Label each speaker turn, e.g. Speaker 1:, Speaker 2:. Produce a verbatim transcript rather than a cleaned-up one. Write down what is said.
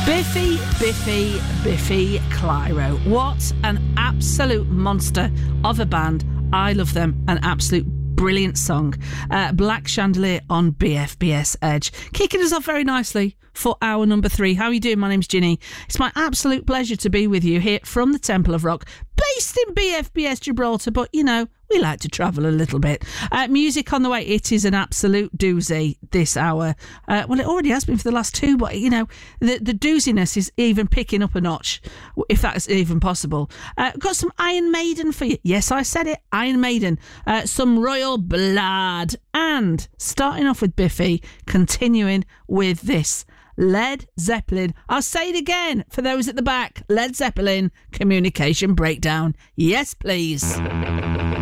Speaker 1: Biffy, Biffy, Biffy Clyro. What an absolute monster of a band. I love them. An absolute brilliant song. Uh, Black Chandelier on B F B S Edge. Kicking us off very nicely for hour number three. How are you doing? My name's Ginny. It's my absolute pleasure to be with you here from the Temple of Rock, based in B F B S Gibraltar, but, you know, we like to travel a little bit. Uh, music on the way. It is an absolute doozy this hour. Uh, well, it already has been for the last two, but, you know, the, the dooziness is even picking up a notch, if that's even possible. Uh, got some Iron Maiden for you. Yes, I said it. Iron Maiden. Uh, some Royal Blood. And starting off with Biffy, continuing with this. Led Zeppelin. I'll say it again for those at the back. Led Zeppelin, Communication Breakdown. Yes, please.